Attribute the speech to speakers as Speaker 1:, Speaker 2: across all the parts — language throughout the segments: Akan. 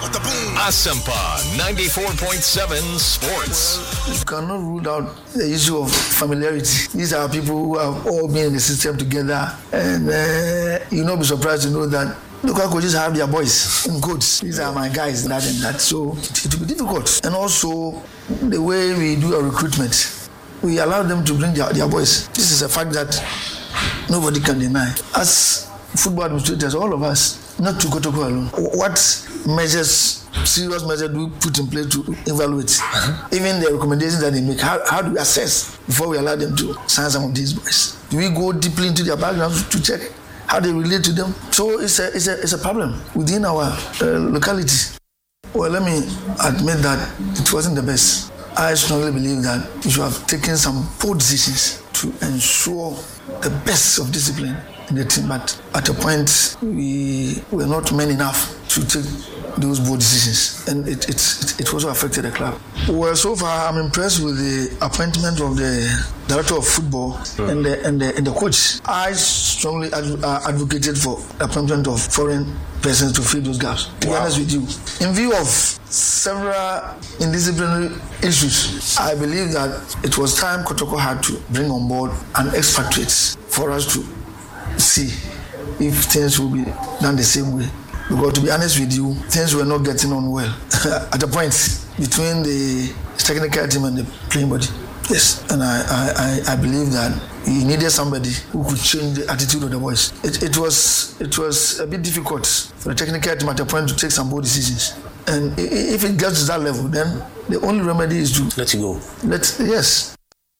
Speaker 1: Asempa 94.7 Sports.
Speaker 2: You cannot rule out the issue of familiarity. These are people who have all been in the system together, and you'll not be surprised to know that local coaches have their boys in codes. These are my guys, that and that. So it will be difficult. And also, the way we do our recruitment, we allow them to bring their boys. This is a fact that nobody can deny. As football administrators, all of us, not to Kotoko alone, what serious measures do we put in place to evaluate? Even the recommendations that they make, how do we assess before we allow them to sign some of these boys? Do we go deeply into their backgrounds to check how they relate to them? So it's a problem within our locality. Well, let me admit that it wasn't the best. I strongly believe that we should have taken some bold decisions to ensure the best of discipline in the team, but at a point we were not men enough to take those bold decisions, and it also affected the club. Well, so far I'm impressed with the appointment of the director of football and the coach. I strongly advocated for the appointment of foreign persons to fill those gaps. To be honest with you, in view of several indisciplinary issues, I believe that it was time Kotoko had to bring on board an expatriate for us to see if things will be done the same way. Because to be honest with you, things were not getting on well at a point between the technical team and the playing body. Yes, and I believe that he needed somebody who could change the attitude of the boys. It was a bit difficult for the technical team at a point to take some bold decisions. And if it gets to that level, then the only remedy is to
Speaker 3: let you go.
Speaker 2: Yes.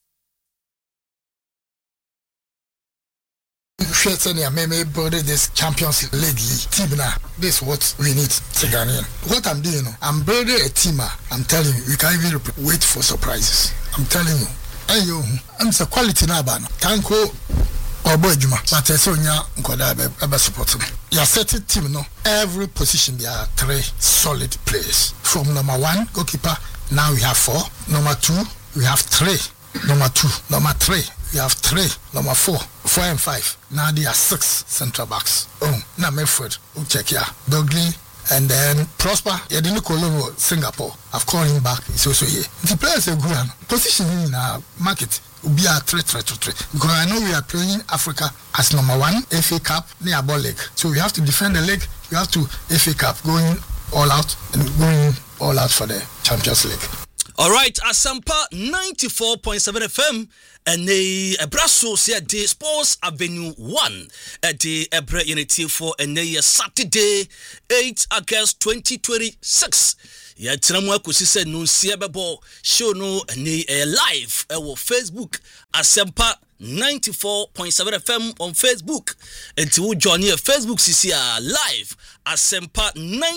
Speaker 4: Maybe build this Champions League team now. This is what we need to Ghanaian. What I'm doing, I'm building a team. I'm telling you, we can't even wait for surprises. I'm telling you. Hey yo, I'm a quality now, man. Thank you. Or boy, Juma, but I saw you Nkoda support me. Your certain team, no. Every position there are 3 solid players. From number 1 goalkeeper, now we have 4. Number 2, we have 3. Number 2, number 3. We have 3, number 4, 4 and 5. Now there are 6 central backs. Now Medford, check here. Dogley, and then Prosper. Yeah, didn't call him Singapore. I've called him back. He's also here. The players are good. Position in our market will be a 3-3-3. Because I know we are playing Africa as number 1, FA Cup, near ball league. So we have to defend the league. We have to FA Cup, going all out and going all out for the Champions League.
Speaker 5: All right, Asempa 94.7 FM. And the Brasso said the Sports Avenue 1 at the Ebra Unity for and Saturday 8 August 2026. Yeah, Tramwa Kusi no Siababo show no live our Facebook Asempa 94.7 FM on Facebook. And to join here Facebook CCR live Asempa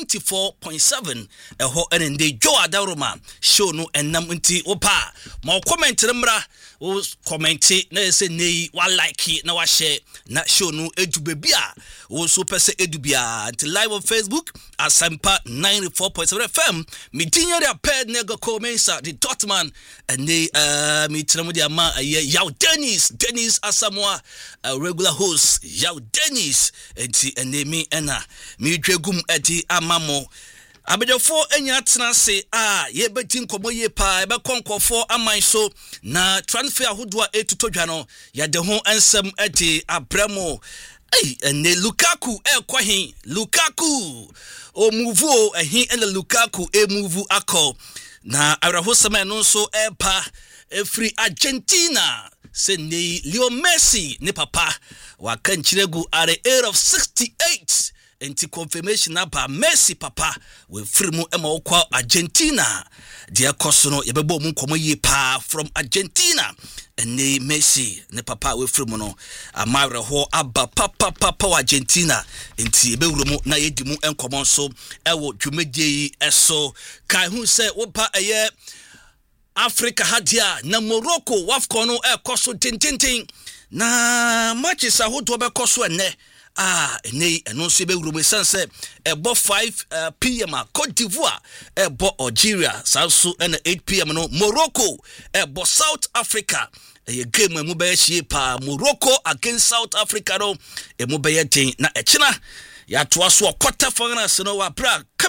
Speaker 5: 94.7 ho and the Joe Adaroma show no and namunti opa. More comment remra o commenti na say nei wa like na wa share na show no edubebia o so pese edubia until live on Facebook Asempa 94.7 FM me dinya dia ped nego commensa the Dotman and they me tramudia ma yaw Dennis Asamoah regular host yaw Dennis and they me ena me dwegum edi amamo abedefo enya tena se ye beti nkomo ye pa ebe konkofo aman so na transfer ahodoa etutodwa no ya de ho ansem edi abramo ene Lukaku ekwahin Lukaku o move o ehin ene Lukaku move akọ na awrahosama no so epa free Argentina se ne Leo Messi ne papa wa kanchiregu at the age of 68 enti confirmation about Messi papa we free mu ema okwa Argentina dia kosono yebebo mu nkomo yi pa from Argentina ene Messi ne papa we free mu no amare ho aba papa wa Argentina enti ebewuro mu na yedi mu enkomo so ewo dwumedie yi eso kai hu se wo pa eye Africa hadia na Morocco wafco no ekoso tintintin na matches ahodo be koso ene ene eno so be wuro sense ebo 5 PM Cote d'Ivoire ebo Algeria sanso ena 8 PM no Morocco ebo South Africa a game mu be hie pa Morocco against South Africa no mu be yen na echina ya to aso quarter finals no wa bra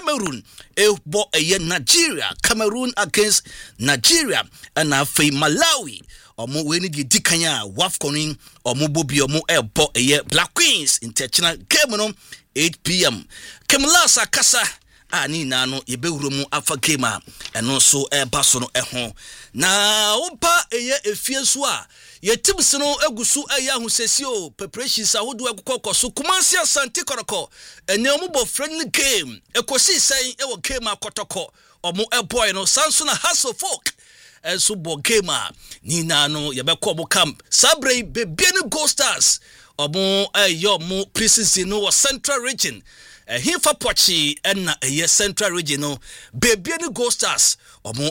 Speaker 5: Cameroon bo Nigeria. Cameroon against Nigeria and afei Malawi omo weni di dikanya WAFCON omo bobi omo bo Black Queens international game no 8 p.m. Kemla Sakasa ani nano yebewuro mu afa game a eno so baso no ho na opa efie so a yetibs no agusu ahusesio preparations ahodo akokoso Kumasi Asante Kotoko ene omo friendly game ekosi sen ewo game akotoko omo boy no Samson Hustle Folk so bo game a ni nano yebekọ omo camp sabre bebienu Gold Stars omo mo preseason no Central Region Hifa Pochi and Central Regional Bebian Gold Stars omo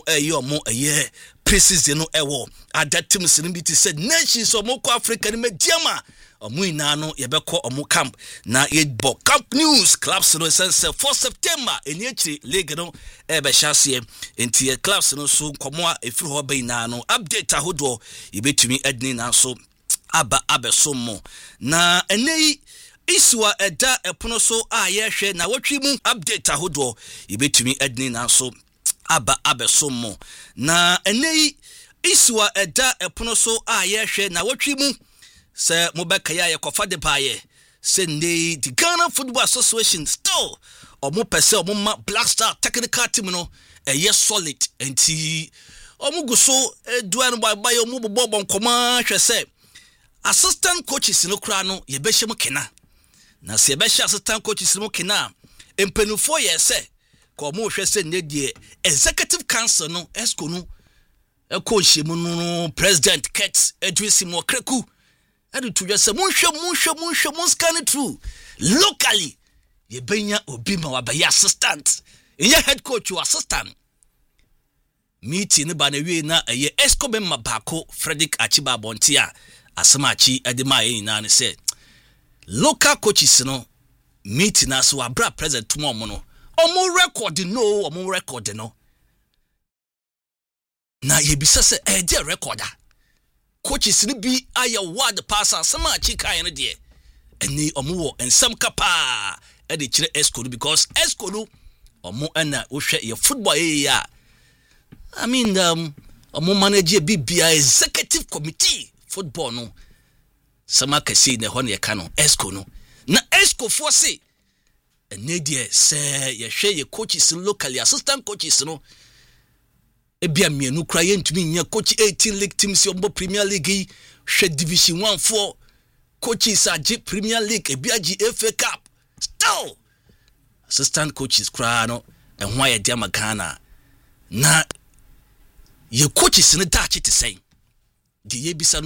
Speaker 5: preseason no ewo that team sinibiti said nations omo Africa ni mediama omo inano yebekọ omo camp na yebo camp news clubs no sense for September eniachiri league no ebe hyasie enti clubs no so komo a efiri ho be inano update ahodo yebetumi adni na so aba abesomo na enei Iswa eda epono so a yehwe na watwi mu update ahodo ibetumi adni na so aba abesomo na enei iswa eda epono so a yehwe na watwi mu se mobeka ya yekofa de baye se nei the Ghana Football Association still omo pese omo ma Black Star technical team no solid enti omo guso eduan boy omo bobo nkoma hwese assistant coaches no kra no yebehye mu kena na se be assistant coaches no kena empenufo ye se ko mo hwe se ne die executive council no esco no coach mu no president Kets Edwisi mo kreku adu to just munhwe scan through locally ye benya obi ma wabaya assistant ye head coach or assistant meeting ba na wie na ye esco be mabako Frederick Achiba Bontia asamachi edema ye na ne se local coaches no meeting as wa bra president tomorrow no omo record no na ye bisa se de recorder coaches ni bi aye word pass asamachi kan ne de eni omo wo ensam kapa e de kire esco because esco no omo na wo hwe ye football ya I mean omo manage BBI executive committee football no sama kase ne ho ne kano esco no na esco for say ene die se ye hwe ye coaches locally assistant coaches no ebia mienu kra ye ntumi nya coach 18 league teams yombo Premier League hwe division 1-4 coaches agi Premier League ebia gi FA Cup still assistant coaches kra no enwa ye dia Ghana na ye coaches ne dachi te say di ye bisa